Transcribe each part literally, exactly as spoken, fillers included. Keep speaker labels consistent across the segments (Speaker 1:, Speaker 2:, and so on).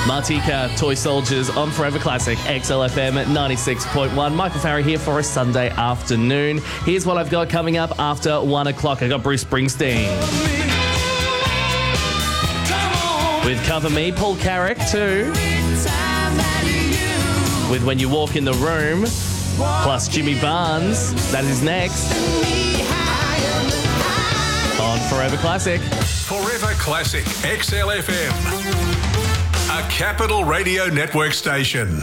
Speaker 1: Martika, Toy Soldiers on Forever Classic, X L F M at ninety-six point one. Michael Farah here for a Sunday afternoon. Here's what I've got coming up after one o'clock. I got Bruce Springsteen. With Cover Me, Paul Carrick too. With When You Walk in the Room, plus Jimmy Barnes. That is next. On Forever Classic.
Speaker 2: Forever Classic, X L F M. A Capital Radio Network station.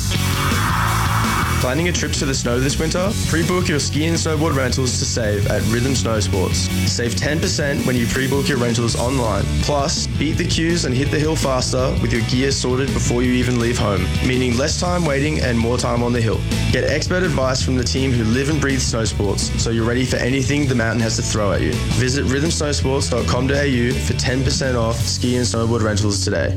Speaker 3: Planning a trip to the snow this winter? Pre-book your ski and snowboard rentals to save at Rhythm Snow Sports. Save ten percent when you pre-book your rentals online. Plus, beat the queues and hit the hill faster with your gear sorted before you even leave home, meaning less time waiting and more time on the hill. Get expert advice from the team who live and breathe snow sports, so you're ready for anything the mountain has to throw at you. Visit rhythm snow sports dot com dot a u for ten percent off ski and snowboard rentals today.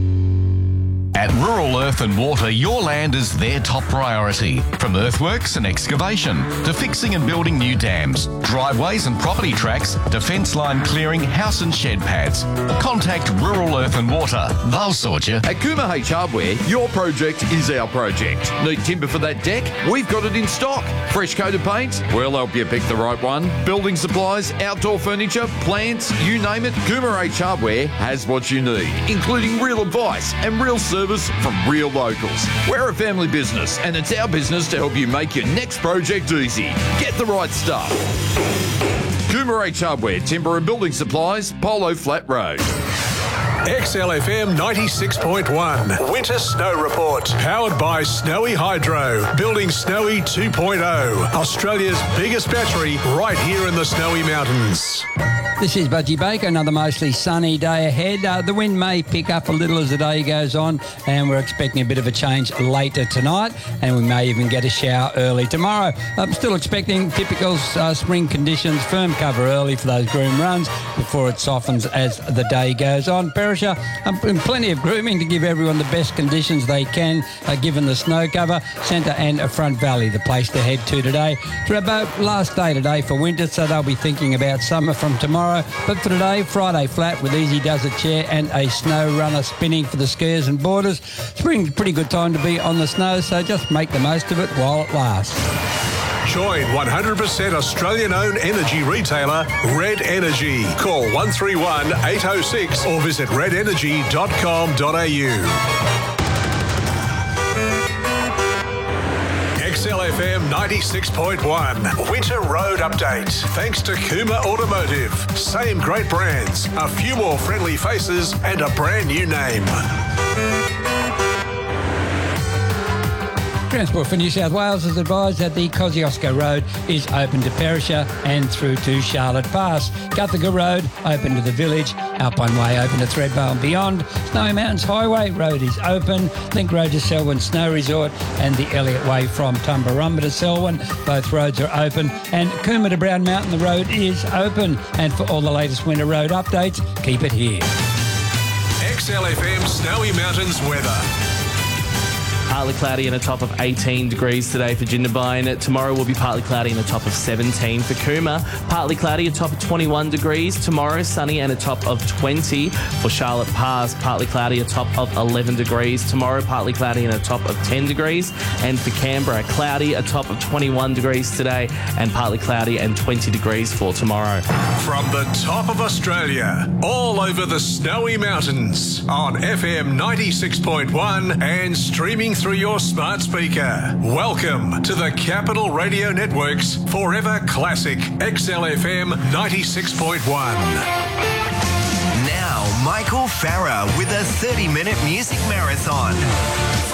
Speaker 4: At Rural Earth and Water, your land is their top priority. From earthworks and excavation to fixing and building new dams, driveways and property tracks to fence line clearing, house and shed pads. Contact Rural Earth and Water. They'll sort you.
Speaker 5: At Kuma H Hardware, your project is our project. Need timber for that deck? We've got it in stock. Fresh coated paints? We'll help you pick the right one. Building supplies, outdoor furniture, plants, you name it, Kuma H Hardware has what you need, including real advice and real service from real locals. We're a family business and it's our business to help you make your next project easy. Get the right stuff. Kuma H Hardware, Timber and Building Supplies, Polo Flat Road.
Speaker 2: X L F M ninety-six point one. Winter Snow Report. Powered by Snowy Hydro. Building Snowy two point oh. Australia's biggest battery right here in the Snowy Mountains.
Speaker 6: This is Budgie Baker. Another mostly sunny day ahead. Uh, the wind may pick up a little as the day goes on, and we're expecting a bit of a change later tonight, and we may even get a shower early tomorrow. I'm still expecting typical uh, spring conditions, firm cover early for those groom runs before it softens as the day goes on. Perisher, um, plenty of grooming to give everyone the best conditions they can, uh, given the snow cover. Centre and Front Valley, the place to head to today. It's about last day today for winter, so they'll be thinking about summer from tomorrow. But for today, Friday flat with Easy Does It chair and a snow runner spinning for the skiers and boarders. Spring's a pretty good time to be on the snow, so just make the most of it while it lasts.
Speaker 2: Join one hundred percent Australian-owned energy retailer Red Energy. Call one three one, eight oh six or visit red energy dot com dot a u. X L F M ninety-six point one. Winter Road Update. Thanks to Kuma Automotive. Same great brands, a few more friendly faces and a brand new name.
Speaker 6: Transport for New South Wales has advised that the Kosciuszko Road is open to Perisher and through to Charlotte Pass. Guthaga Road open to the village. Alpine Way open to Thredbo and beyond. Snowy Mountains Highway Road is open. Link Road to Selwyn Snow Resort and the Elliott Way from Tumbarumba to Selwyn. Both roads are open. And Cooma to Brown Mountain, the road is open. And for all the latest winter road updates, keep it here.
Speaker 2: X L F M Snowy Mountains weather.
Speaker 1: Partly cloudy and a top of eighteen degrees today for Jindabyne. Tomorrow will be partly cloudy and a top of seventeen for Cooma. Partly cloudy, a top of twenty-one degrees. Tomorrow, sunny and a top of twenty for Charlotte Pass. Partly cloudy, a top of eleven degrees. Tomorrow, partly cloudy and a top of ten degrees. And for Canberra, cloudy, a top of twenty-one degrees today and partly cloudy and twenty degrees for tomorrow.
Speaker 2: From the top of Australia, all over the Snowy Mountains, on F M ninety-six point one and streaming through your smart speaker. Welcome to the Capital Radio Network's Forever Classic X L F M ninety-six point one.
Speaker 7: Now, Michael Farah with a thirty-minute music marathon.